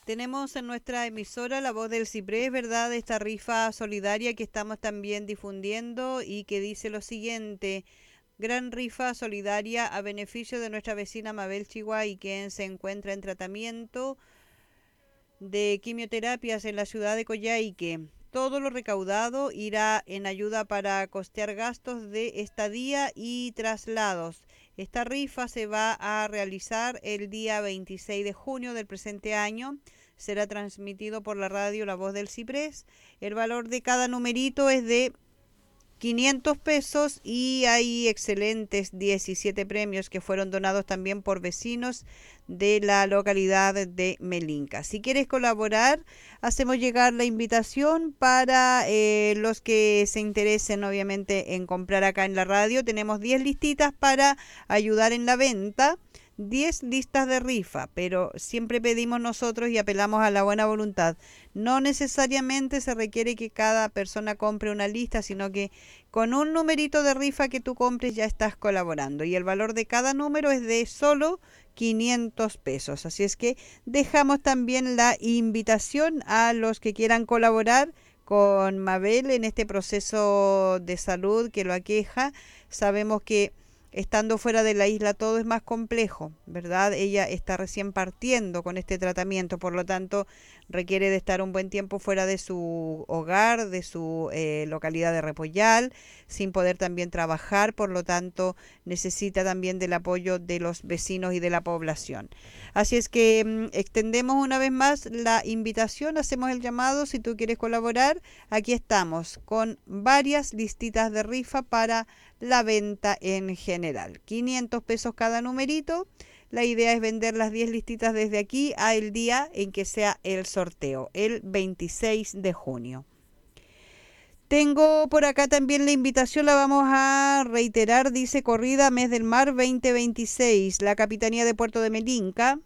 Tenemos en nuestra emisora La Voz del Ciprés, ¿verdad? Esta rifa solidaria que estamos también difundiendo y que dice lo siguiente: gran rifa solidaria a beneficio de nuestra vecina Mabel Chihuahua, quien se encuentra en tratamiento de quimioterapias en la ciudad de Coyhaique. Todo lo recaudado irá en ayuda para costear gastos de estadía y traslados. Esta rifa se va a realizar el día 26 de junio del presente año. Será transmitido por la radio La Voz del Ciprés. El valor de cada numerito es de 500 pesos y hay excelentes 17 premios que fueron donados también por vecinos de la localidad de Melinca. Si quieres colaborar, hacemos llegar la invitación para los que se interesen obviamente en comprar acá en la radio. Tenemos 10 listitas para ayudar en la venta. 10 listas de rifa, pero siempre pedimos nosotros y apelamos a la buena voluntad. No necesariamente se requiere que cada persona compre una lista, sino que con un numerito de rifa que tú compres ya estás colaborando. Y el valor de cada número es de solo 500 pesos. Así es que dejamos también la invitación a los que quieran colaborar con Mabel en este proceso de salud que lo aqueja. Sabemos que estando fuera de la isla todo es más complejo, ¿verdad? Ella está recién partiendo con este tratamiento, por lo tanto requiere de estar un buen tiempo fuera de su hogar, de su localidad de Repollal, sin poder también trabajar, por lo tanto necesita también del apoyo de los vecinos y de la población. Así es que extendemos una vez más la invitación, hacemos el llamado, si tú quieres colaborar, aquí estamos con varias listitas de rifa para la venta en general. 500 pesos cada numerito. La idea es vender las 10 listitas desde aquí a el día en que sea el sorteo, el 26 de junio. Tengo por acá también la invitación, la vamos a reiterar, dice corrida Mes del Mar 2026. La Capitanía de Puerto de Melinca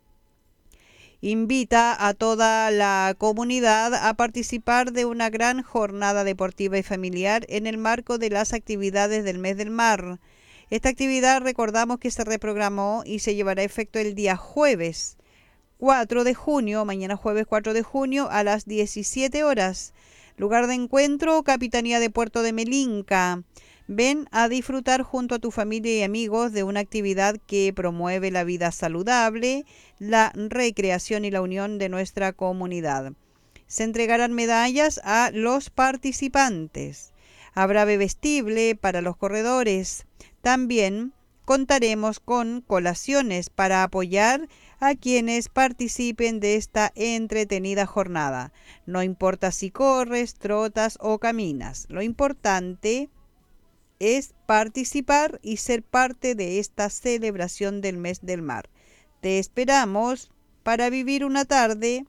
invita a toda la comunidad a participar de una gran jornada deportiva y familiar en el marco de las actividades del Mes del Mar. Esta actividad recordamos que se reprogramó y se llevará a efecto el día jueves 4 de junio, mañana jueves 4 de junio a las 17 horas. Lugar de encuentro, Capitanía de Puerto de Melinca. Ven a disfrutar junto a tu familia y amigos de una actividad que promueve la vida saludable, la recreación y la unión de nuestra comunidad. Se entregarán medallas a los participantes. Habrá bebestible para los corredores. También contaremos con colaciones para apoyar a quienes participen de esta entretenida jornada. No importa si corres, trotas o caminas. Lo importante es participar y ser parte de esta celebración del Mes del Mar. Te esperamos para vivir una tarde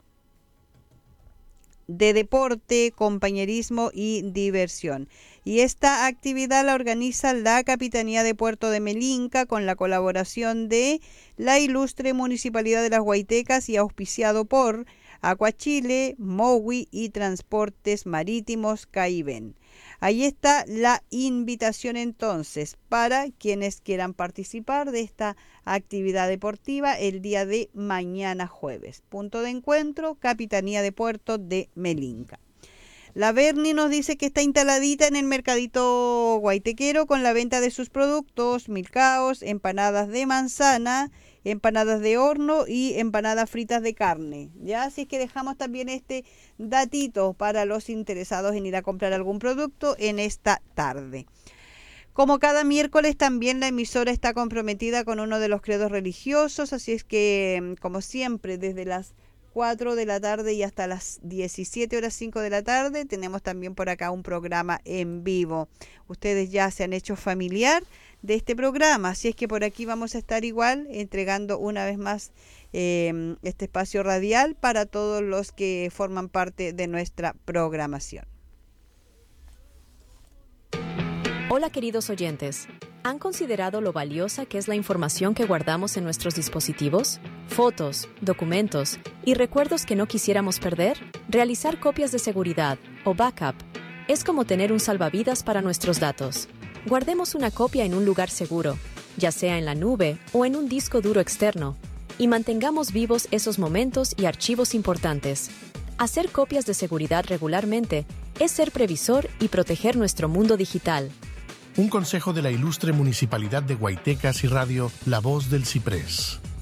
de deporte, compañerismo y diversión. Y esta actividad la organiza la Capitanía de Puerto de Melinca con la colaboración de la ilustre Municipalidad de Las Guaitecas y auspiciado por Aquachile, Mowi y Transportes Marítimos Caiben. Ahí está la invitación entonces para quienes quieran participar de esta actividad deportiva el día de mañana jueves. Punto de encuentro, Capitanía de Puerto de Melinca. La Berni nos dice que está instaladita en el mercadito guaitequero con la venta de sus productos, milcaos, empanadas de manzana, empanadas de horno y empanadas fritas de carne. Ya, así es que dejamos también este datito para los interesados en ir a comprar algún producto en esta tarde. Como cada miércoles también la emisora está comprometida con uno de los credos religiosos, así es que como siempre desde las 4 de la tarde y hasta las 17 horas 5 de la tarde tenemos también por acá un programa en vivo. Ustedes ya se han hecho familiar de este programa, así es que por aquí vamos a estar igual entregando una vez más este espacio radial para todos los que forman parte de nuestra programación. Hola queridos oyentes, ¿han considerado lo valiosa que es la información que guardamos en nuestros dispositivos? Fotos, documentos y recuerdos que no quisiéramos perder. Realizar copias de seguridad o backup es como tener un salvavidas para nuestros datos. Guardemos una copia en un lugar seguro, ya sea en la nube o en un disco duro externo. y mantengamos vivos esos momentos y archivos importantes. Hacer copias de seguridad regularmente es ser previsor y proteger nuestro mundo digital. Un consejo de la ilustre Municipalidad de Guaytecas y Radio La Voz del Ciprés.